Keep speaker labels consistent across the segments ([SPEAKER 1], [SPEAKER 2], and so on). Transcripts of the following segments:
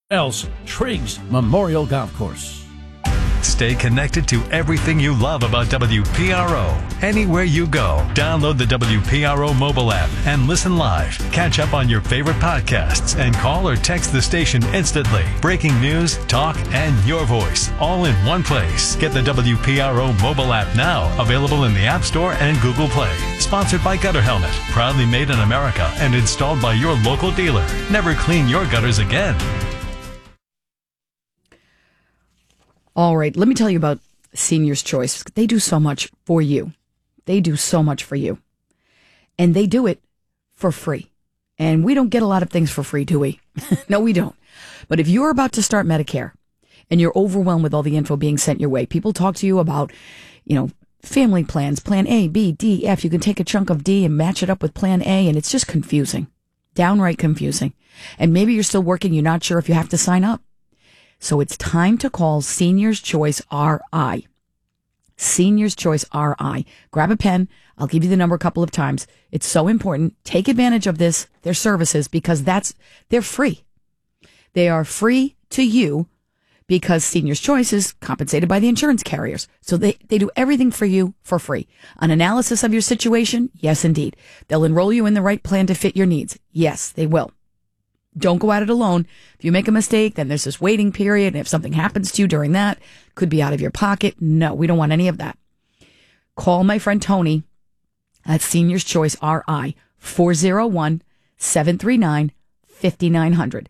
[SPEAKER 1] else Triggs Memorial Golf Course.
[SPEAKER 2] Stay connected to everything you love about WPRO. Anywhere you go, download the WPRO mobile app and listen live. Catch up on your favorite podcasts and call or text the station instantly. Breaking news, talk, and your voice all in one place. Get the WPRO mobile app now, available in the App Store and Google Play. Sponsored by Gutter Helmet, proudly made in America and installed by your local dealer. Never clean your gutters again.
[SPEAKER 3] All right, let me tell you about Senior's Choice. They do so much for you. They do so much for you. And they do it for free. And we don't get a lot of things for free, do we? No, we don't. But if you're about to start Medicare and you're overwhelmed with all the info being sent your way, people talk to you about, family plans, plan A, B, D, F. You can take a chunk of D and match it up with plan A, and it's just confusing. Downright confusing. And maybe you're still working, you're not sure if you have to sign up. So it's time to call Senior's Choice RI. Senior's Choice RI. Grab a pen. I'll give you the number a couple of times. It's so important. Take advantage of their services, because they're free. They are free to you because Senior's Choice is compensated by the insurance carriers. So they do everything for you for free. An analysis of your situation? Yes, indeed. They'll enroll you in the right plan to fit your needs. Yes, they will. Don't go at it alone. If you make a mistake, then there's this waiting period. And if something happens to you during that, could be out of your pocket. No, we don't want any of that. Call my friend Tony at Senior's Choice RI, 401-739-5900,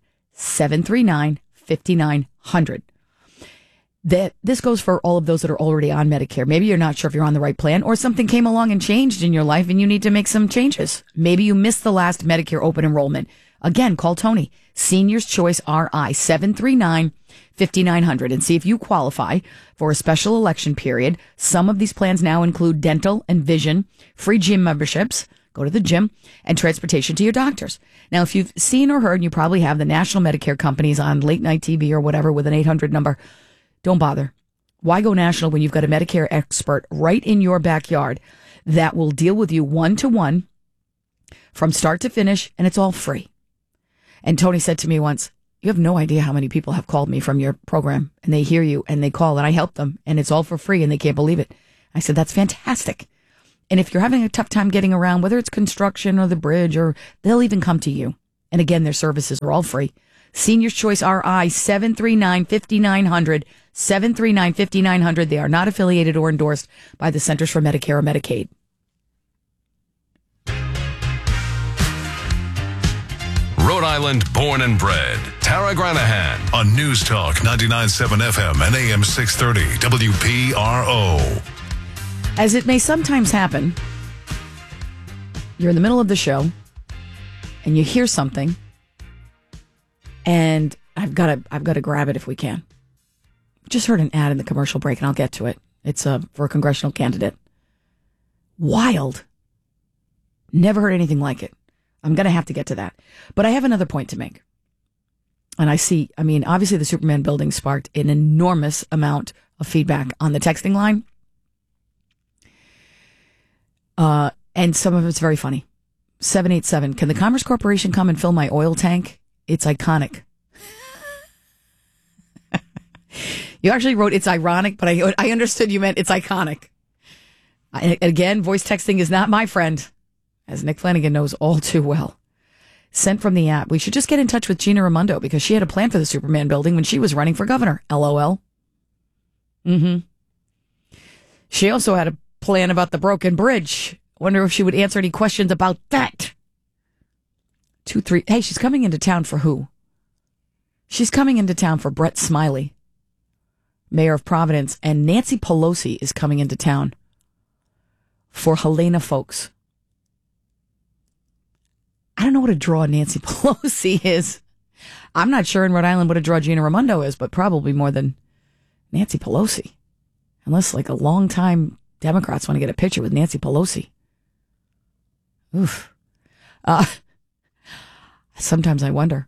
[SPEAKER 3] 739-5900. This goes for all of those that are already on Medicare. Maybe you're not sure if you're on the right plan, or something came along and changed in your life and you need to make some changes. Maybe you missed the last Medicare open enrollment. Again, call Tony, Senior's Choice RI, 739-5900, and see if you qualify for a special election period. Some of these plans now include dental and vision, free gym memberships, go to the gym, and transportation to your doctors. Now, if you've seen or heard, you probably have the national Medicare companies on late night TV or whatever with an 800 number. Don't bother. Why go national when you've got a Medicare expert right in your backyard that will deal with you one-to-one from start to finish, and it's all free. And Tony said to me once, you have no idea how many people have called me from your program, and they hear you and they call, and I help them, and it's all for free, and they can't believe it. I said, that's fantastic. And if you're having a tough time getting around, whether it's construction or the bridge, or they'll even come to you. And again, their services are all free. Senior's Choice RI, 739-5900, 739-5900. They are not affiliated or endorsed by the Centers for Medicare or Medicaid.
[SPEAKER 2] Rhode Island born and bred, Tara Granahan on News Talk 99.7 FM and AM 630 WPRO.
[SPEAKER 3] As it may sometimes happen, you're in the middle of the show and you hear something, and I've got to grab it if we can. Just heard an ad in the commercial break, and I'll get to it. It's for a congressional candidate. Wild. Never heard anything like it. I'm going to have to get to that. But I have another point to make. And obviously the Superman building sparked an enormous amount of feedback on the texting line. And some of it's very funny. 787, can the Commerce Corporation come and fill my oil tank? It's iconic. You actually wrote it's ironic, but I understood you meant it's iconic. Again, voice texting is not my friend, as Nick Flanagan knows all too well. Sent from the app. We should just get in touch with Gina Raimondo, because she had a plan for the Superman building when she was running for governor. LOL. She also had a plan about the broken bridge. Wonder if she would answer any questions about that. 2-3. Hey, she's coming into town for who? She's coming into town for Brett Smiley, mayor of Providence, and Nancy Pelosi is coming into town for Helena Folks. I don't know what a draw Nancy Pelosi is. I'm not sure in Rhode Island what a draw Gina Raimondo is, but probably more than Nancy Pelosi. Unless like a long-time Democrats want to get a picture with Nancy Pelosi. Oof. Sometimes I wonder.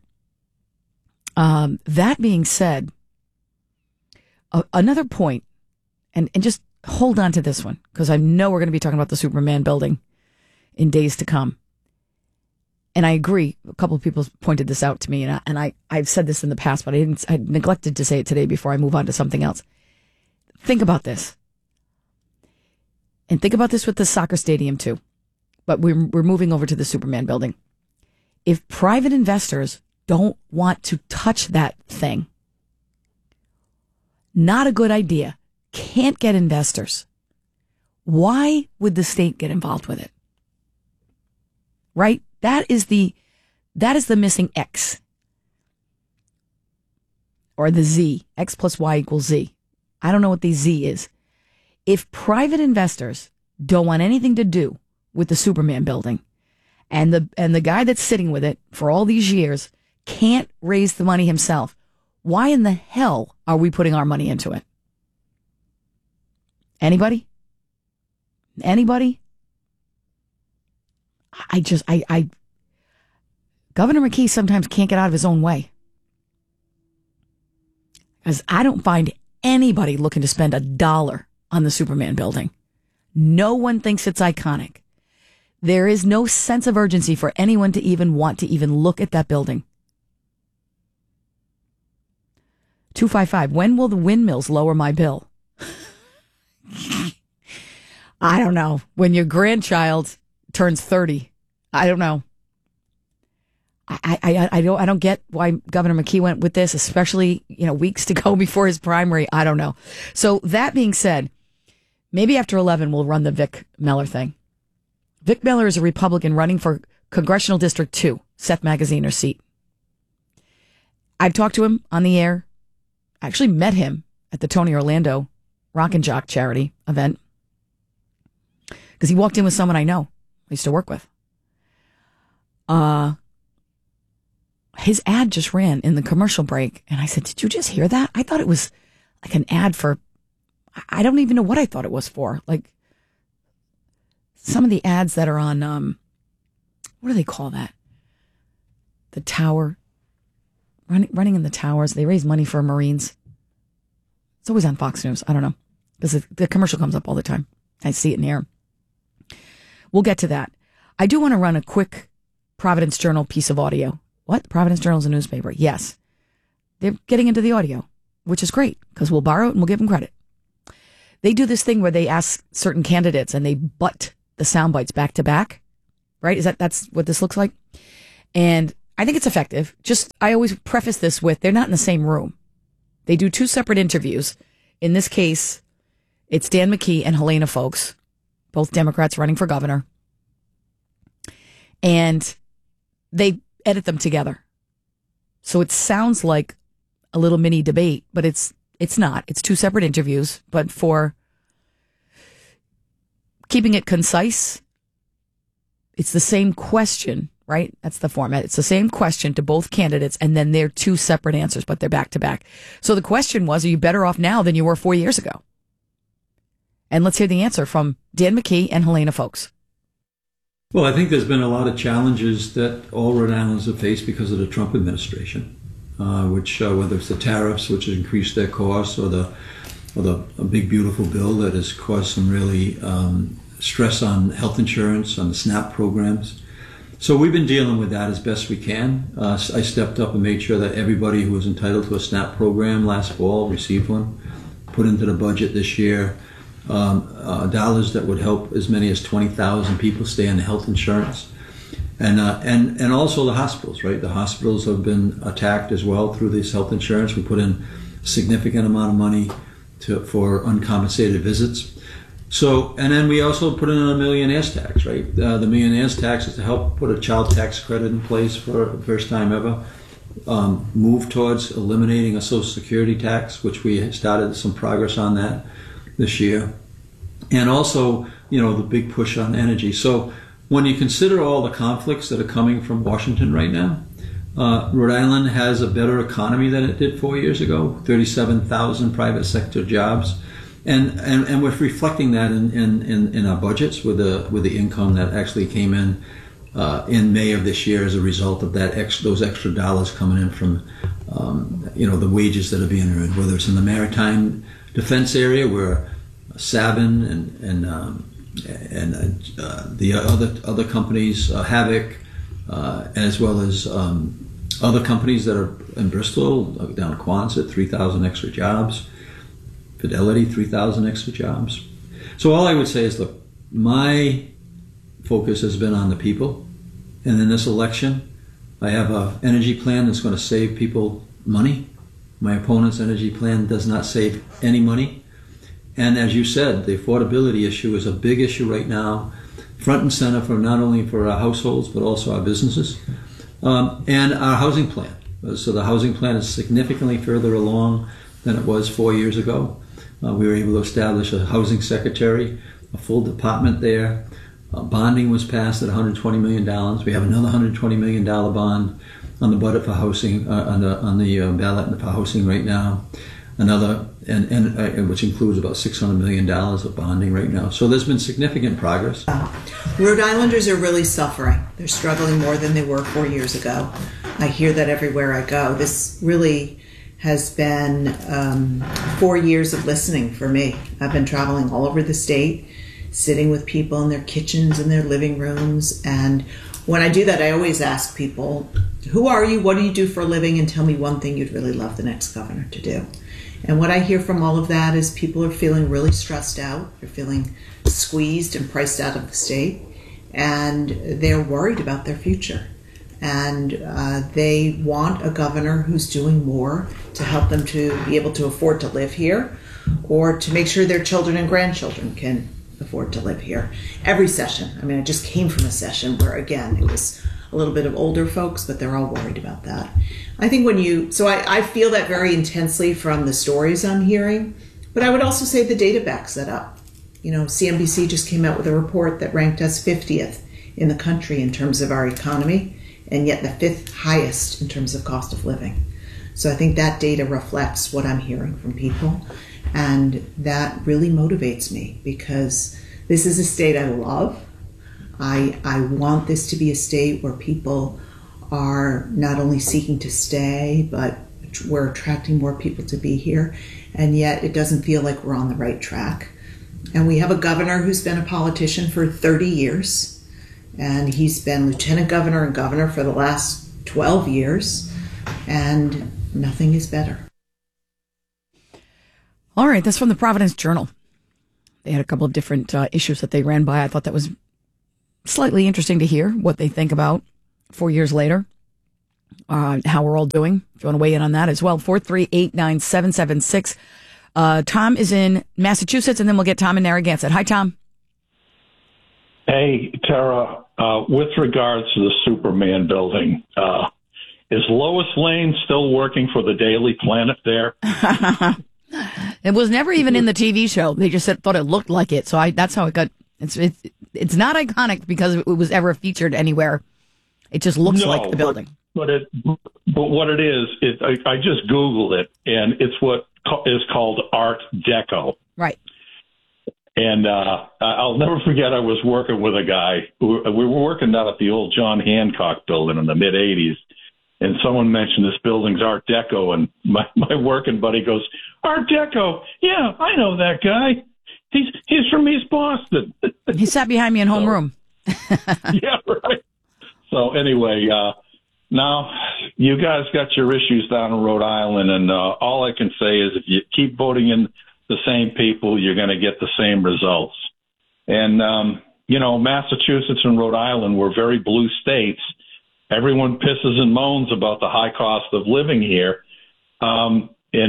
[SPEAKER 3] That being said, another point, and just hold on to this one, because I know we're going to be talking about the Superman building in days to come. And I agree. A couple of people pointed this out to me, and I've said this in the past, but I neglected to say it today before I move on to something else. Think about this. And think about this with the soccer stadium too. But we're moving over to the Superman building. If private investors don't want to touch that thing, not a good idea. Can't get investors. Why would the state get involved with it? Right? That is the missing X. Or the Z. X plus Y equals Z. I don't know what the Z is. If private investors don't want anything to do with the Superman building, and the guy that's sitting with it for all these years can't raise the money himself, why in the hell are we putting our money into it? Anybody? Governor McKee sometimes can't get out of his own way. Because I don't find anybody looking to spend $1 on the Superman building. No one thinks it's iconic. There is no sense of urgency for anyone to even want to even look at that building. 255, when will the windmills lower my bill? I don't know. When your grandchild turns 30. I don't know. I don't get why Governor McKee went with this, especially, weeks to go before his primary. I don't know. So that being said, maybe after 11 we'll run the Vic Miller thing. Vic Miller is a Republican running for Congressional District 2, Seth Magaziner's seat. I've talked to him on the air. I actually met him at the Tony Orlando Rock and Jock charity event because he walked in with someone I know, I used to work with. His ad just ran in the commercial break, and I said, "Did you just hear that? I thought it was like an ad for, I don't even know what I thought it was for. Like some of the ads that are on, what do they call that? The tower, running in the towers. They raise money for Marines. It's always on Fox News. I don't know, because the commercial comes up all the time. I see it in the air. We'll get to that. I do want to run a quick Providence Journal piece of audio. What? Providence Journal is a newspaper. Yes. They're getting into the audio, which is great because we'll borrow it and we'll give them credit. They do this thing where they ask certain candidates and they butt the sound bites back to back, right? That's what this looks like? And I think it's effective. I always preface this with, they're not in the same room. They do two separate interviews. In this case, it's Dan McKee and Helena Foulkes, both Democrats running for governor. And they edit them together. So it sounds like a little mini debate, but it's not. It's two separate interviews, but for keeping it concise, it's the same question, right? That's the format. It's the same question to both candidates, and then they're two separate answers, but they're back to back. So the question was, are you better off now than you were 4 years ago? And let's hear the answer from Dan McKee and Helena Foulkes.
[SPEAKER 4] Well, I think there's been a lot of challenges that all Rhode Islanders have faced because of the Trump administration, which whether it's the tariffs, which has increased their costs, or the big beautiful bill that has caused some really stress on health insurance, on the SNAP programs. So we've been dealing with that as best we can. I stepped up and made sure that everybody who was entitled to a SNAP program last fall received one, put into the budget this year dollars that would help as many as 20,000 people stay on health insurance. And also the hospitals, right? The hospitals have been attacked as well through this health insurance. We put in a significant amount of money for uncompensated visits. So, and then we also put in a millionaire's tax, right? The millionaire's tax is to help put a child tax credit in place for the first time ever. Move towards eliminating a Social Security tax, which we started some progress on that this year. And also, the big push on energy. So when you consider all the conflicts that are coming from Washington right now, Rhode Island has a better economy than it did 4 years ago, 37,000 private sector jobs. And we're reflecting that in our budgets with the income that actually came in May of this year as a result of those extra dollars coming in from the wages that are being earned, whether it's in the maritime defense area where Savin and the other companies, Havoc, as well as other companies that are in Bristol, down at Quonset, 3,000 extra jobs. Fidelity, 3,000 extra jobs. So all I would say is, look, my focus has been on the people. And in this election, I have an energy plan that's going to save people money. My opponent's energy plan does not save any money. And as you said, the affordability issue is a big issue right now, front and center for not only for our households, but also our businesses. And our housing plan. So the housing plan is significantly further along than it was 4 years ago. We were able to establish a housing secretary, a full department there. Bonding was passed at $120 million. We have another $120 million bond on the budget for housing, on the ballot for housing right now. Another, and which includes about $600 million of bonding right now. So there's been significant progress.
[SPEAKER 5] Rhode Islanders are really suffering. They're struggling more than they were 4 years ago. I hear that everywhere I go. This really has been 4 years of listening for me. I've been traveling all over the state, sitting with people in their kitchens and their living rooms. And when I do that, I always ask people, who are you? What do you do for a living? And tell me one thing you'd really love the next governor to do. And what I hear from all of that is people are feeling really stressed out. They're feeling squeezed and priced out of the state. And they're worried about their future. And they want a governor who's doing more to help them to be able to afford to live here, or to make sure their children and grandchildren can afford to live here. Every session, I mean, I just came from a session where, again, it was a little bit of older folks, but they're all worried about that. I think I feel that very intensely from the stories I'm hearing, but I would also say the data backs that up. You know, CNBC just came out with a report that ranked us 50th in the country in terms of our economy, and yet the 5th highest in terms of cost of living. So I think that data reflects what I'm hearing from people, and that really motivates me, because this is a state I love. I want this to be a state where people are not only seeking to stay, but we're attracting more people to be here, and yet it doesn't feel like we're on the right track. And we have a governor who's been a politician for 30 years. And he's been lieutenant governor and governor for the last 12 years, and nothing is better.
[SPEAKER 3] All right, that's from the Providence Journal. They had a couple of different issues that they ran by. I thought that was slightly interesting to hear what they think about 4 years later, how we're all doing. If you want to weigh in on that as well, 4389776. Tom is in Massachusetts, and then we'll get Tom in Narragansett. Hi, Tom.
[SPEAKER 6] Hey, Tara, with regards to the Superman building, is Lois Lane still working for the Daily Planet there?
[SPEAKER 3] It was never even in the TV show. They just thought it looked like it. So that's how it got. It's not iconic because it was ever featured anywhere. It just looks like the building.
[SPEAKER 6] But what it is, I just Googled it, and it's what is called Art Deco.
[SPEAKER 3] Right.
[SPEAKER 6] And I'll never forget, I was working with a guy. We were working down at the old John Hancock building in the mid-'80s, and someone mentioned this building's Art Deco, and my working buddy goes, Art Deco? Yeah, I know that guy. He's from East Boston.
[SPEAKER 3] He sat behind me in homeroom.
[SPEAKER 6] Yeah, right. So anyway, now you guys got your issues down in Rhode Island, and all I can say is if you keep voting in the same people, you're going to get the same results. And, Massachusetts and Rhode Island were very blue states. Everyone pisses and moans about the high cost of living here. And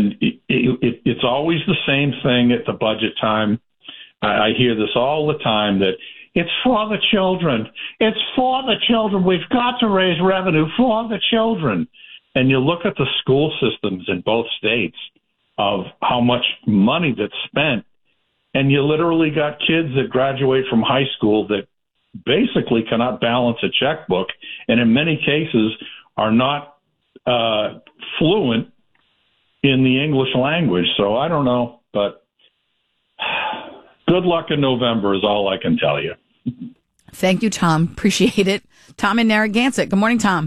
[SPEAKER 6] it's always the same thing at the budget time. I hear this all the time, that it's for the children. It's for the children. We've got to raise revenue for the children. And you look at the school systems in both states, of how much money that's spent, and you literally got kids that graduate from high school that basically cannot balance a checkbook, and in many cases are not fluent in the English language. So I don't know, but good luck in November is all I can tell you.
[SPEAKER 3] Thank you, Tom. Appreciate it. Tom in Narragansett. Good morning, Tom.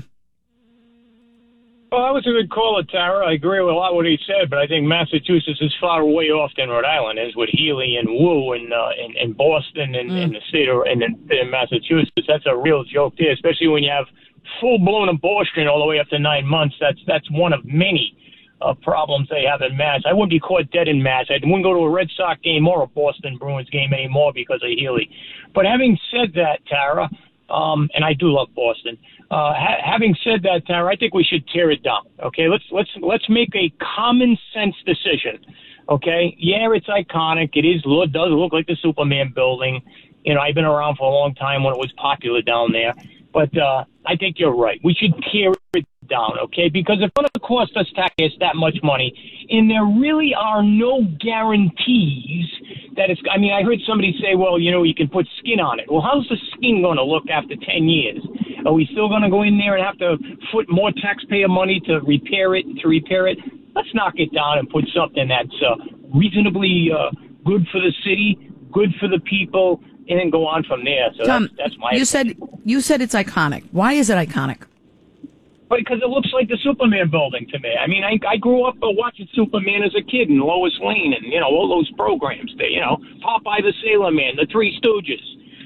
[SPEAKER 7] Well, that was a good call, Tara. I agree with a lot of what he said, but I think Massachusetts is far way off than Rhode Island is, with Healy and Wu and Boston and the state of in Massachusetts. That's a real joke there, especially when you have full-blown abortion all the way up to 9 months, that's one of many problems they have in Mass. I wouldn't be caught dead in Mass. I wouldn't go to a Red Sox game or a Boston Bruins game anymore because of Healy. But having said that, Tara, and I do love Boston. Having said that, Tara, I think we should tear it down. Okay, let's make a common sense decision. Okay, yeah, it's iconic. It does look like the Superman building. You know, I've been around for a long time when it was popular down there. But I think you're right. We should tear it down, okay? Because it's going to cost us taxpayers that much money, and there really are no guarantees that it's. I mean, I heard somebody say, well, you know, you can put skin on it. Well, how's the skin going to look after 10 years? Are we still going to go in there and have to put more taxpayer money to repair it? Let's knock it down and put something that's reasonably good for the city, good for the people, and then go on from there. So
[SPEAKER 3] Tom,
[SPEAKER 7] that's my
[SPEAKER 3] opinion. You said it's iconic. Why is it iconic?
[SPEAKER 7] Because it looks like the Superman building to me. I mean, I grew up watching Superman as a kid in Lois Lane and, you know, all those programs there, you know, Popeye the Sailor Man, the Three Stooges.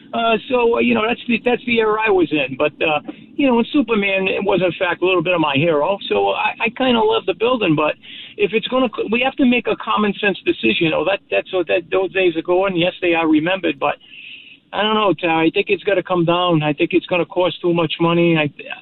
[SPEAKER 7] So, you know, that's the era I was in. But, you know, Superman was, in fact, a little bit of my hero. So I kind of love the building. But if it's going to – we have to make a common sense decision. Oh, those days are going. Yes, they are remembered. But I don't know, Tara. I think it's got to come down. I think it's going to cost too much money.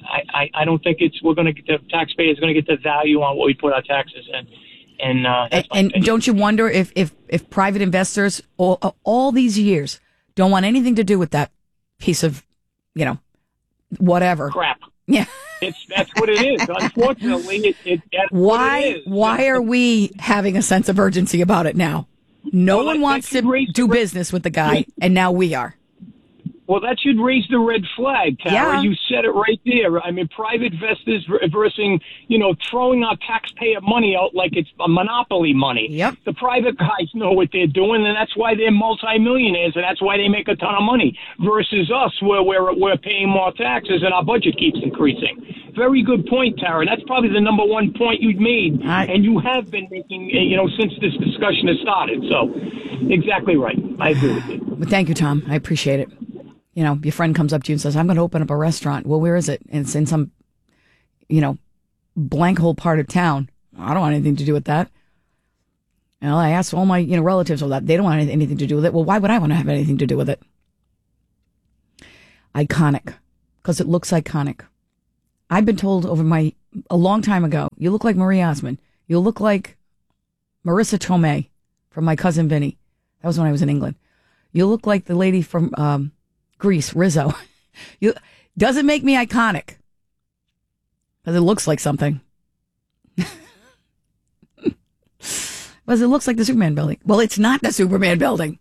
[SPEAKER 7] I don't think we're going to get the taxpayers going to get the value on what we put our taxes in. And
[SPEAKER 3] don't you wonder if private investors all these years don't want anything to do with that piece of, you know, whatever
[SPEAKER 7] crap?
[SPEAKER 3] Yeah,
[SPEAKER 7] that's what it is. Unfortunately, that's what it is.
[SPEAKER 3] Why are we having a sense of urgency about it now? No one wants to do business with the guy, and now we are.
[SPEAKER 7] Well, that should raise the red flag, Tara.
[SPEAKER 3] Yeah.
[SPEAKER 7] You said it right there. I mean, private investors versus, you know, throwing our taxpayer money out like it's a monopoly money.
[SPEAKER 3] Yep.
[SPEAKER 7] The private guys know what they're doing, and that's why they're multimillionaires, and that's why they make a ton of money. Versus us, where we're paying more taxes and our budget keeps increasing. Very good point, Tara. That's probably the number one point you've made, and you have been making, you know, since this discussion has started. So, exactly right. I agree with you.
[SPEAKER 3] Well, thank you, Tom. I appreciate it. You know, your friend comes up to you and says, I'm going to open up a restaurant. Well, where is it? And it's in some, you know, blank hole part of town. I don't want anything to do with that. And I asked all my, you know, relatives all that. They don't want anything to do with it. Well, why would I want to have anything to do with it? Iconic. Because it looks iconic. I've been told a long time ago, you look like Marie Osmond. You look like Marissa Tomei from My Cousin Vinny. That was when I was in England. You look like the lady from Grease, Rizzo. Doesn't make me iconic. Because it looks like something. Because it looks like the Superman building. Well, it's not the Superman building.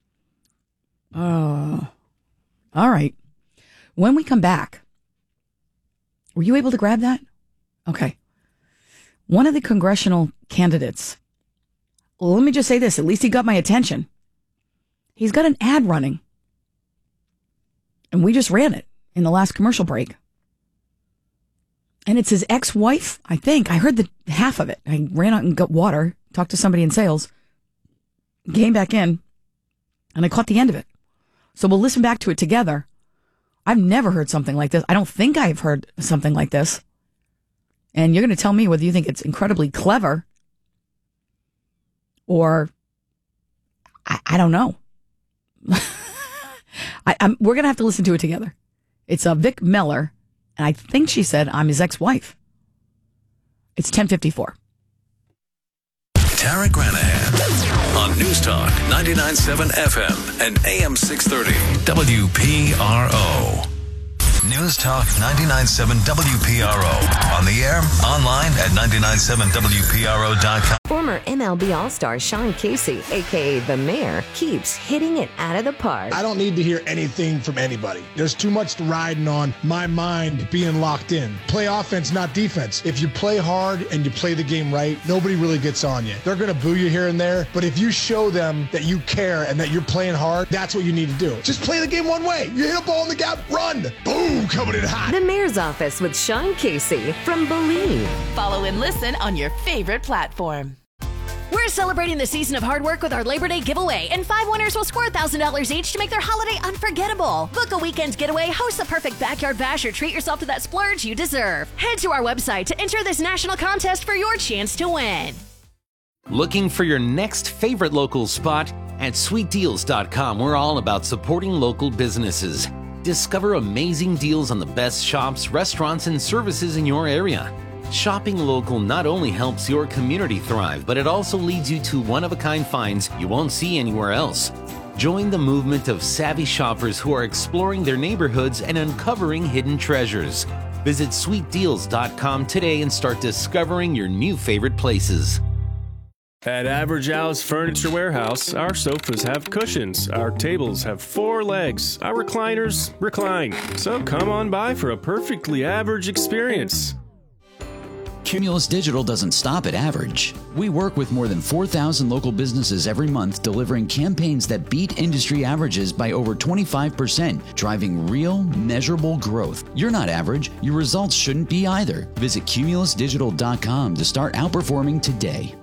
[SPEAKER 3] Oh. All right. When we come back, were you able to grab that? Okay. One of the congressional candidates, well, let me just say this, at least he got my attention. He's got an ad running. And we just ran it in the last commercial break. And it's his ex-wife, I think. I heard the half of it. I ran out and got water, talked to somebody in sales, came back in, and I caught the end of it. So we'll listen back to it together. I've never heard something like this. I don't think I've heard something like this. And you're going to tell me whether you think it's incredibly clever or I don't know. We're going to have to listen to it together. It's Vic Miller, and I think she said I'm his ex-wife. It's 10:54.
[SPEAKER 2] Tara Granahan on News Talk 99.7 FM and AM 630 WPRO. News Talk 99.7 WPRO. On the air, online at 997WPRO.com.
[SPEAKER 8] Former MLB All-Star Sean Casey, a.k.a. The Mayor, keeps hitting it out of the park.
[SPEAKER 9] I don't need to hear anything from anybody. There's too much riding on my mind being locked in. Play offense, not defense. If you play hard and you play the game right, nobody really gets on you. They're going to boo you here and there, but if you show them that you care and that you're playing hard, that's what you need to do. Just play the game one way. You hit a ball in the gap, run. Boom, coming in hot.
[SPEAKER 8] The Mayor's Office with Sean Casey from Believe.
[SPEAKER 10] Follow and listen on your favorite platform. We're celebrating the season of hard work with our Labor Day giveaway, and 5 winners will score $1,000 each to make their holiday unforgettable. Book a weekend getaway, host the perfect backyard bash, or treat yourself to that splurge you deserve. Head to our website to enter this national contest for your chance to win.
[SPEAKER 11] Looking for your next favorite local spot? At sweetdeals.com, we're all about supporting local businesses. Discover amazing deals on the best shops, restaurants, and services in your area. Shopping local not only helps your community thrive, but it also leads you to one-of-a-kind finds you won't see anywhere else. Join the movement of savvy shoppers who are exploring their neighborhoods and uncovering hidden treasures. Visit sweetdeals.com today and start discovering your new favorite places.
[SPEAKER 12] At Average Al's Furniture Warehouse, our sofas have cushions, our tables have 4 legs, our recliners recline. So come on by for a perfectly average experience.
[SPEAKER 13] Cumulus Digital doesn't stop at average. We work with more than 4,000 local businesses every month, delivering campaigns that beat industry averages by over 25%, driving real, measurable growth. You're not average. Your results shouldn't be either. Visit cumulusdigital.com to start outperforming today.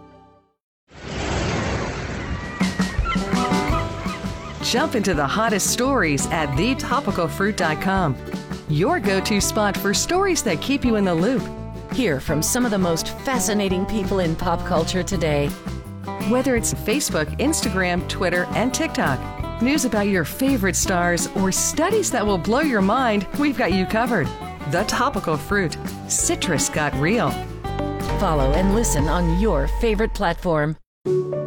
[SPEAKER 14] Jump into the hottest stories at thetopicalfruit.com. Your go-to spot for stories that keep you in the loop.
[SPEAKER 8] Hear from some of the most fascinating people in pop culture today.
[SPEAKER 14] Whether it's Facebook, Instagram, Twitter, and TikTok, news about your favorite stars, or studies that will blow your mind, we've got you covered. The Topical Fruit. Citrus got real.
[SPEAKER 8] Follow and listen on your favorite platform.